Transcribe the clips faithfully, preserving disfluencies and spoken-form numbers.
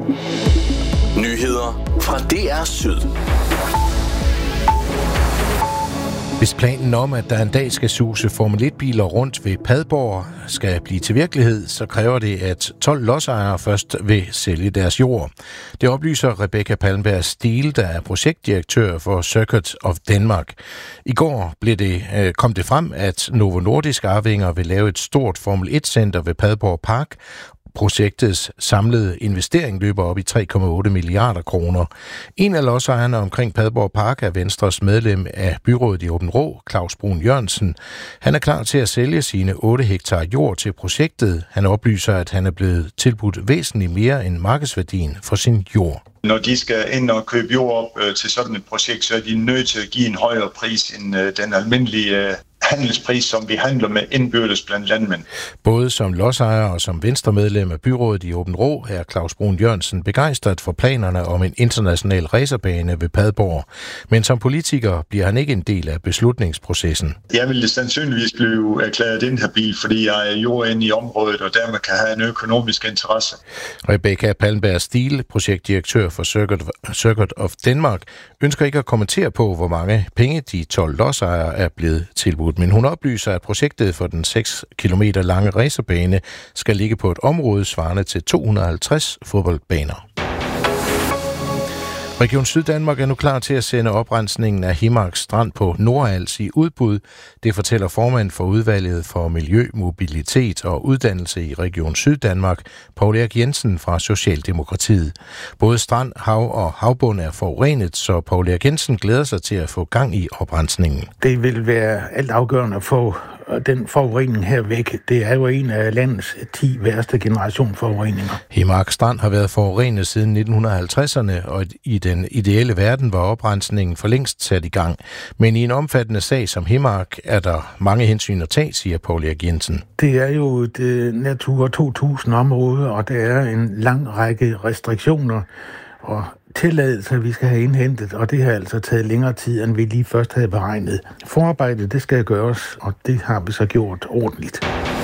Nyheder fra D R Syd. Hvis planen om, at der en dag skal suse Formel et-biler rundt ved Padborg, skal blive til virkelighed, så kræver det, at tolv lodsejere først vil sælge deres jord. Det oplyser Rebecca Palmberg Stiel, der er projektdirektør for Circuit of Denmark. I går blev det, kom det frem, at Novo Nordisk arvinger vil lave et stort Formel et-center ved Padborg Park. Projektets samlede investering løber op i tre komma otte milliarder kroner. En af lodsejerne omkring Padborg Park er Venstres medlem af byrådet i Aabenraa, Claus Brun Jørgensen. Han er klar til at sælge sine otte hektar jord til projektet. Han oplyser, at han er blevet tilbudt væsentligt mere end markedsværdien for sin jord. Når de skal ind og købe jord op øh, til sådan et projekt, så er de nødt til at give en højere pris end øh, den almindelige øh, handelspris, som vi handler med indbyrdes blandt landmænd. Både som lodsejer og som venstremedlem af byrådet i Aabenraa er Claus Brun Jørgensen begejstret for planerne om en international racerbane ved Padborg. Men som politiker bliver han ikke en del af beslutningsprocessen. Jeg vil sandsynligvis blive erklæret inhabil, fordi jeg er jordinde i området og dermed kan have en økonomisk interesse. Rebecca Palmberg Stiel, projektdirektør for Circuit, Circuit of Denmark, ønsker ikke at kommentere på, hvor mange penge de tolv lodsejere er blevet tilbudt. Men hun oplyser, at projektet for den seks kilometer lange racerbane skal ligge på et område svarende til to hundrede og halvtreds fodboldbaner. Region Syddanmark er nu klar til at sende oprensningen af Himmark Strand på Nordals i udbud. Det fortæller formand for udvalget for Miljø, Mobilitet og Uddannelse i Region Syddanmark, Poul Erik Jensen fra Socialdemokratiet. Både strand, hav og havbund er forurenet, så Poul Erik Jensen glæder sig til at få gang i oprensningen. Det vil være alt afgørende at få den forurening her væk. Det er jo en af landets ti værste generationsforureninger. Himmark Strand har været forurenet siden nitten halvtredserne, og i den ideelle verden var oprensningen for længst sat i gang. Men i en omfattende sag som Himmark er der mange hensyn at tage, siger Poul Erik Jensen. Det er jo et Natura to tusind område, og der er en lang række restriktioner og tilladelser, vi skal have indhentet, og det har altså taget længere tid, end vi lige først havde beregnet. Forarbejdet, det skal gøres, og det har vi så gjort ordentligt.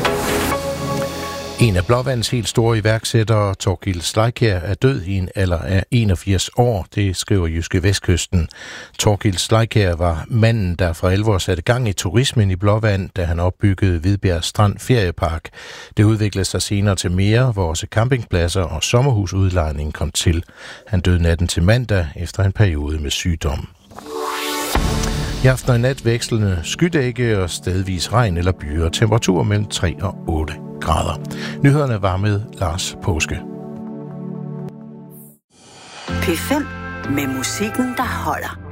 En af Blåvands helt store iværksættere, Thorkild Slejkjær, er død i en alder af enogfirs år, det skriver Jyske Vestkysten. Thorkild Slejkjær var manden, der for alvor satte gang i turismen i Blåvand, da han opbyggede Hvidbjerg Strand Feriepark. Det udviklede sig senere til mere, hvor også campingpladser og sommerhusudlejning kom til. Han døde natten til mandag efter en periode med sygdom. I aften og nat vekslende skydække og stedvis regn eller byer. Temperatur mellem tre og otte grader. Nyhederne var med Lars Påske. P fem med musikken, der holder.